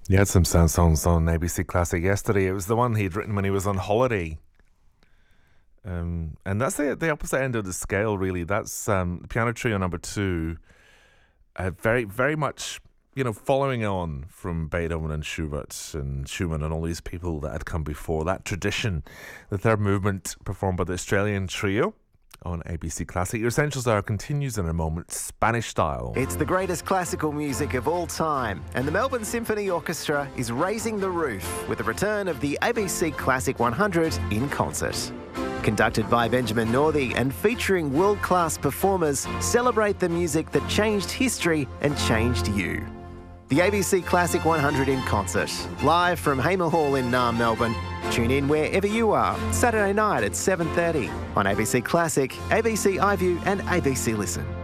You had some sound songs on ABC Classic yesterday. It was the one he'd written when he was on holiday. And that's the opposite end of the scale, really. That's Piano Trio number two. Very, very much, following on from Beethoven and Schubert and Schumann and all these people that had come before. That tradition, the third movement performed by the Australian Trio on ABC Classic. Your Essentials Hour continues in a moment, Spanish style. It's the greatest classical music of all time, and the Melbourne Symphony Orchestra is raising the roof with the return of the ABC Classic 100 in concert. Conducted by Benjamin Northey and featuring world-class performers, celebrate the music that changed history and changed you. The ABC Classic 100 in concert, live from Hamer Hall in Naarm, Melbourne. Tune in wherever you are, Saturday night at 7:30 on ABC Classic, ABC iView and ABC Listen.